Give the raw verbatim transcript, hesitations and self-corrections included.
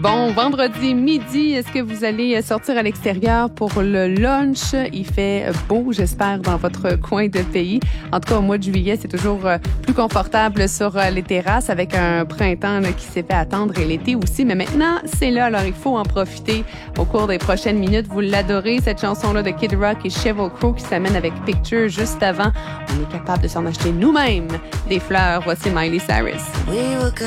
Bon vendredi midi, est-ce que vous allez sortir à l'extérieur pour le lunch? Il fait beau, j'espère, dans votre coin de pays. En tout cas, au mois de juillet, c'est toujours plus confortable sur les terrasses avec un printemps là, qui s'est fait attendre et l'été aussi. Mais maintenant, c'est là, alors il faut en profiter au cours des prochaines minutes. Vous l'adorez, cette chanson-là de Kid Rock et Sheryl Crow qui s'amène avec Picture juste avant. On est capable de s'en acheter nous-mêmes des fleurs. Voici Miley Cyrus.